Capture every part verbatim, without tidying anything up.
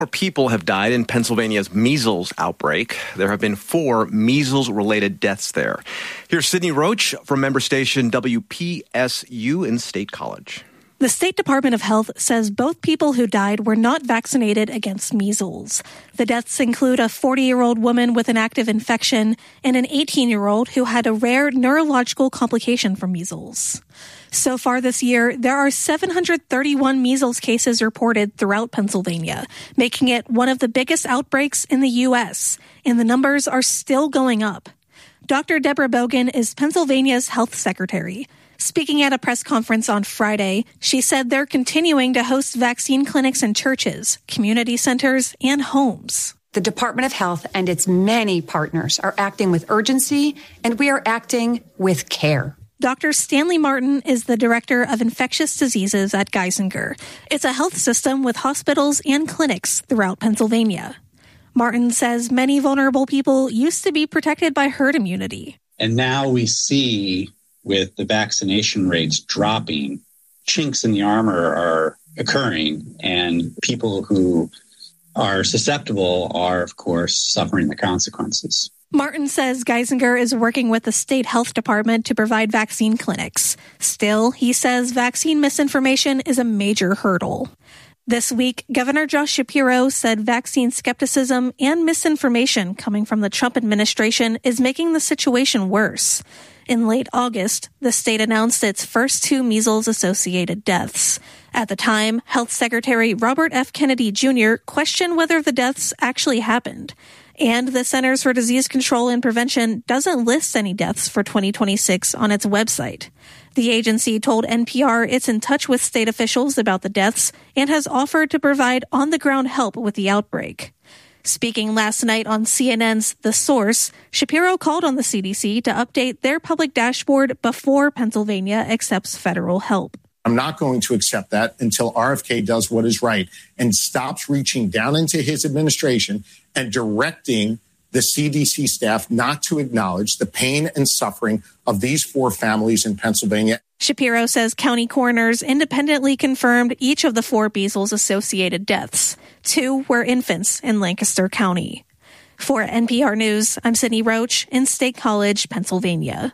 More people have died in Pennsylvania's measles outbreak. There have been four measles-related deaths there. Here's Sydney Roach from member station W P S U in State College. The State Department of Health says both people who died were not vaccinated against measles. The deaths include a forty-year-old woman with an active infection and an eighteen-year-old who had a rare neurological complication from measles. So far this year, there are seven hundred thirty-one measles cases reported throughout Pennsylvania, making it one of the biggest outbreaks in the U S, and the numbers are still going up. Doctor Deborah Bogan is Pennsylvania's health secretary. Speaking at a press conference on Friday, she said they're continuing to host vaccine clinics in churches, community centers, and homes. The Department of Health and its many partners are acting with urgency, and we are acting with care. Doctor Stanley Martin is the director of infectious diseases at Geisinger. It's a health system with hospitals and clinics throughout Pennsylvania. Martin says many vulnerable people used to be protected by herd immunity. And now we see, with the vaccination rates dropping, chinks in the armor are occurring, and people who are susceptible are, of course, suffering the consequences. Martin says Geisinger is working with the state health department to provide vaccine clinics. Still, he says vaccine misinformation is a major hurdle. This week, Governor Josh Shapiro said vaccine skepticism and misinformation coming from the Trump administration is making the situation worse. In late August, the state announced its first two measles-associated deaths. At the time, Health Secretary Robert F. Kennedy Junior questioned whether the deaths actually happened. And the Centers for Disease Control and Prevention doesn't list any deaths for twenty twenty-six on its website. The agency told N P R it's in touch with state officials about the deaths and has offered to provide on-the-ground help with the outbreak. Speaking last night on C N N's The Source, Shapiro called on the C D C to update their public dashboard before Pennsylvania accepts federal help. I'm not going to accept that until R F K does what is right and stops reaching down into his administration and directing the C D C staff not to acknowledge the pain and suffering of these four families in Pennsylvania. Shapiro says county coroners independently confirmed each of the four measles-associated deaths. Two were infants in Lancaster County. For N P R News, I'm Sydney Roach in State College, Pennsylvania.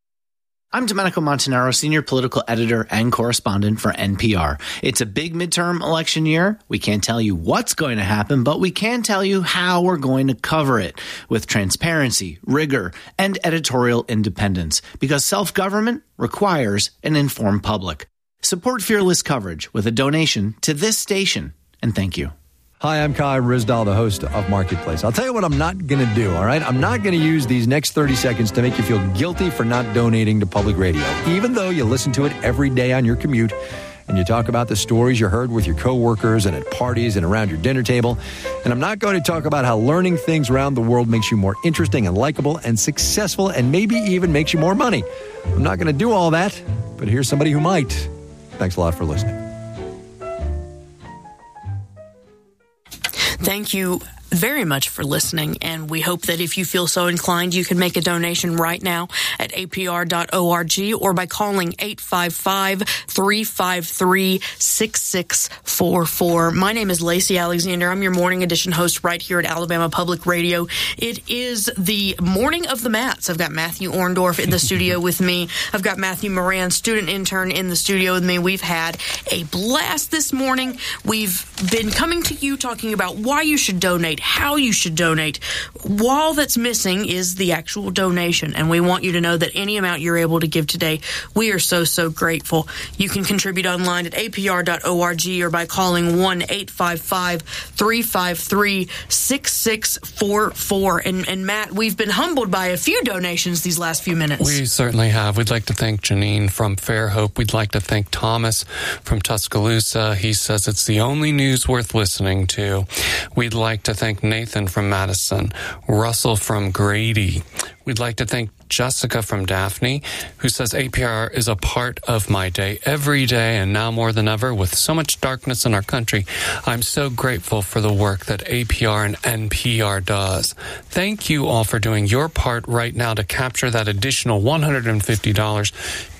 I'm Domenico Montanaro, senior political editor and correspondent for N P R. It's a big midterm election year. We can't tell you what's going to happen, but we can tell you how we're going to cover it with transparency, rigor, and editorial independence, because self-government requires an informed public. Support fearless coverage with a donation to this station, and thank you. Hi, I'm Kai Rizdal, the host of Marketplace. I'll tell you what I'm not going to do, all right? I'm not going to use these next thirty seconds to make you feel guilty for not donating to public radio, even though you listen to it every day on your commute and you talk about the stories you heard with your coworkers and at parties and around your dinner table. And I'm not going to talk about how learning things around the world makes you more interesting and likable and successful and maybe even makes you more money. I'm not going to do all that, but here's somebody who might. Thanks a lot for listening. Thank you very much for listening, and we hope that if you feel so inclined, you can make a donation right now at A P R dot org or by calling eight five five, three five three, six six four four. My name is Lacey Alexander. I'm your morning edition host right here at Alabama Public Radio. It is the morning of the Mats. I've got Matthew Orndorff in the studio with me. I've got Matthew Moran, student intern, in the studio with me. We've had a blast this morning. We've been coming to you talking about why you should donate, how you should donate. All that's missing is the actual donation, and we want you to know that any amount you're able to give today, we are so, so grateful. You can contribute online at A P R dot org or by calling one eight five five, three five three, six six four four. And, and Matt, we've been humbled by a few donations these last few minutes. We certainly have. We'd like to thank Janine from Fairhope. We'd like to thank Thomas from Tuscaloosa. He says it's the only news worth listening to. We'd like to thank Nathan from Madison, Russell from Grady. We'd like to thank Jessica from Daphne, who says A P R is a part of my day every day, and now more than ever, with so much darkness in our country, I'm so grateful for the work that A P R and N P R does. Thank you all for doing your part right now to capture that additional one hundred fifty dollars to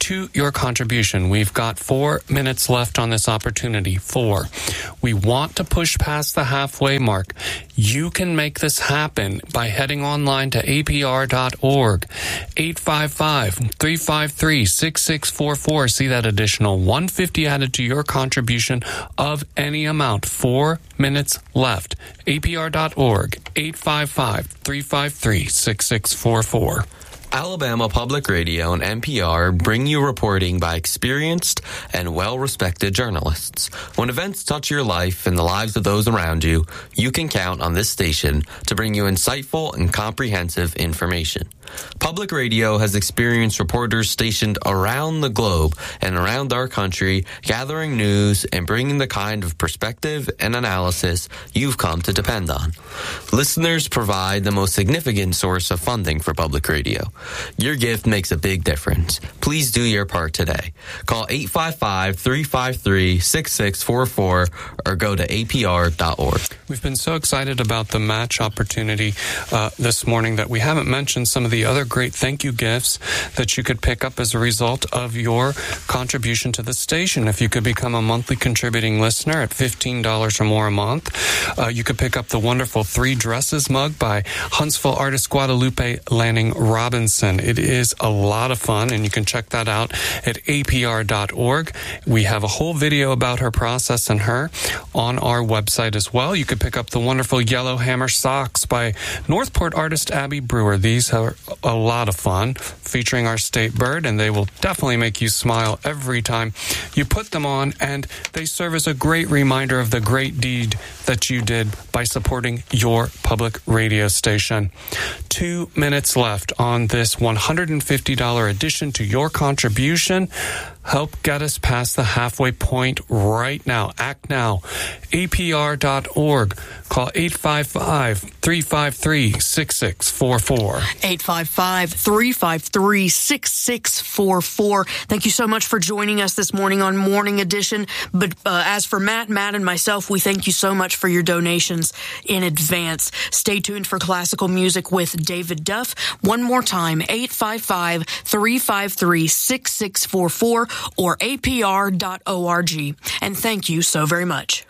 to your contribution. We've got four minutes left on this opportunity. Four. We want to push past the halfway mark. You can make this happen by heading online to A P R dot org. eight five five, three five three, six six four four. See that additional one hundred fifty dollars added to your contribution of any amount. Four minutes left. A P R dot org. eight five five, three five three, six six four four. Alabama Public Radio and N P R bring you reporting by experienced and well-respected journalists. When events touch your life and the lives of those around you, you can count on this station to bring you insightful and comprehensive information. Public Radio has experienced reporters stationed around the globe and around our country, gathering news and bringing the kind of perspective and analysis you've come to depend on. Listeners provide the most significant source of funding for public radio. Your gift makes a big difference. Please do your part today. Call eight five five, three five three, six six four four or go to A P R dot org. We've been so excited about the match opportunity uh, this morning that we haven't mentioned some of the other great thank you gifts that you could pick up as a result of your contribution to the station. If you could become a monthly contributing listener at fifteen dollars or more a month, uh, you could pick up the wonderful Three Dresses mug by Huntsville artist Guadalupe Lanning Robinson. It is a lot of fun, and you can check that out at A P R dot org. We have a whole video about her process and her on our website as well. You could pick up the wonderful Yellow Hammer socks by Northport artist Abby Brewer. These are a lot of fun, featuring our state bird, and they will definitely make you smile every time you put them on, and they serve as a great reminder of the great deed that you did by supporting your public radio station. Two minutes left on this one hundred fifty dollars addition to your contribution. Help get us past the halfway point right now. Act now. A P R dot org. Call eight five five, three five three, six six four four. eight five five, three five three, six six four four. Thank you so much for joining us this morning on Morning Edition. But uh, as for Matt, Matt and myself, we thank you so much for your donations in advance. Stay tuned for classical music with David Duff. One more time, eight five five, three five three, six six four four or A P R dot org. And thank you so very much.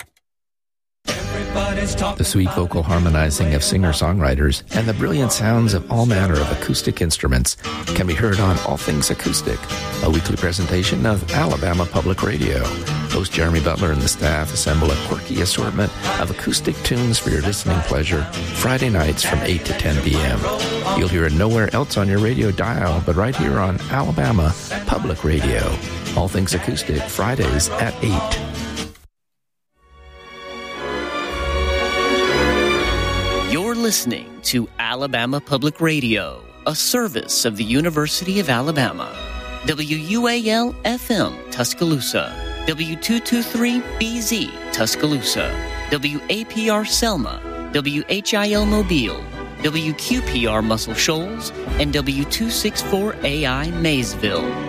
The sweet vocal harmonizing of singer-songwriters and the brilliant sounds of all manner of acoustic instruments can be heard on All Things Acoustic, a weekly presentation of Alabama Public Radio. Host Jeremy Butler and the staff assemble a quirky assortment of acoustic tunes for your listening pleasure Friday nights from eight to ten p.m. You'll hear it nowhere else on your radio dial, but right here on Alabama Public Radio. All Things Acoustic, Fridays at eight. You're listening to Alabama Public Radio, a service of the University of Alabama. W U A L F M Tuscaloosa, W two twenty-three B Z Tuscaloosa, W A P R Selma, W H I L Mobile, W Q P R Muscle Shoals, and W two sixty-four A I Maysville.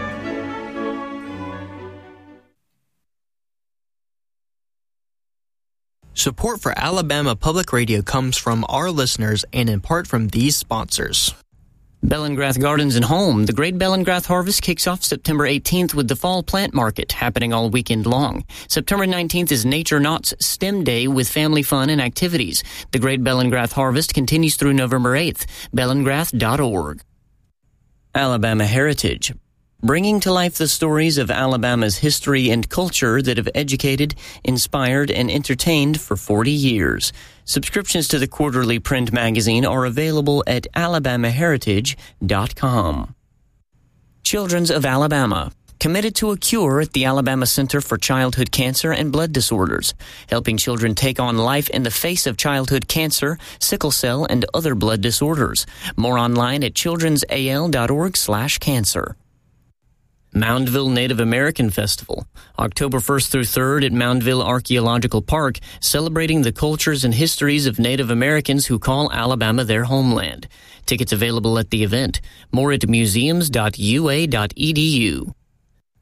Support for Alabama Public Radio comes from our listeners and in part from these sponsors. Bellingrath Gardens and Home. The Great Bellingrath Harvest kicks off September eighteenth with the Fall Plant Market happening all weekend long. September nineteenth is Nature Knott's STEM Day with family fun and activities. The Great Bellingrath Harvest continues through November eighth. bellingrath dot org. Alabama Heritage. Bringing to life the stories of Alabama's history and culture that have educated, inspired, and entertained for forty years. Subscriptions to the quarterly print magazine are available at alabama heritage dot com. Children's of Alabama. Committed to a cure at the Alabama Center for Childhood Cancer and Blood Disorders, helping children take on life in the face of childhood cancer, sickle cell, and other blood disorders. More online at children's a l dot org slash cancer. Moundville Native American Festival, October first through third at Moundville Archaeological Park, celebrating the cultures and histories of Native Americans who call Alabama their homeland. Tickets available at the event. More at museums dot u a dot e d u.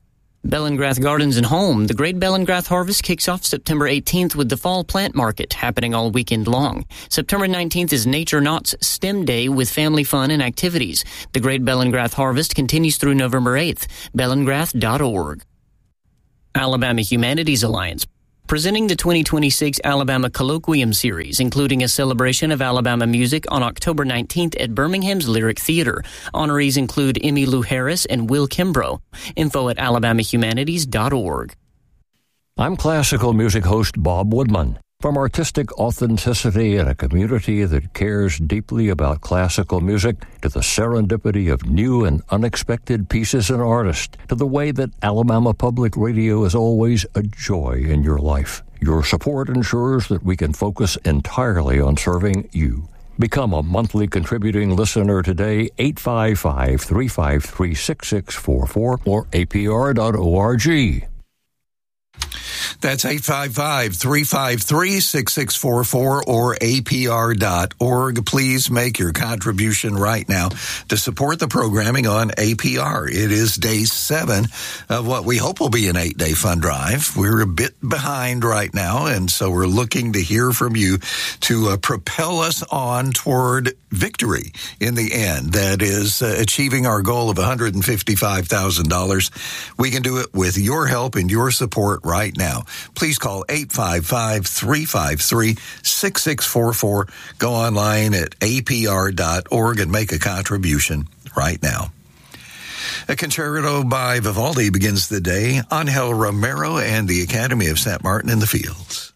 Bellengrath Gardens and Home. The Great Bellengrath Harvest kicks off September eighteenth with the Fall Plant Market happening all weekend long. September nineteenth is Nature Knott's STEM Day with family fun and activities. The Great Bellengrath Harvest continues through November eighth. bellengrath dot org. Alabama Humanities Alliance, presenting the twenty twenty-six Alabama Colloquium Series, including a celebration of Alabama music on October nineteenth at Birmingham's Lyric Theater. Honorees include Emmy Lou Harris and Will Kimbrough. Info at alabama humanities dot org. I'm classical music host Bob Woodman. From artistic authenticity in a community that cares deeply about classical music, to the serendipity of new and unexpected pieces and artists, to the way that Alabama Public Radio is always a joy in your life. Your support ensures that we can focus entirely on serving you. Become a monthly contributing listener today, eight five five, three five three, six six four four or A P R dot org. That's eight five five, three five three, six six four four or A P R dot org. Please make your contribution right now to support the programming on A P R. It is day seven of what we hope will be an eight-day fund drive. We're a bit behind right now, and so we're looking to hear from you to uh, propel us on toward victory in the end. That is uh, achieving our goal of one hundred fifty-five thousand dollars. We can do it with your help and your support right now. Please call eight five five, three five three, six six four four. Go online at A P R dot org and make a contribution right now. A concerto by Vivaldi begins the day. Angel Romero and the Academy of Saint Martin in the Fields.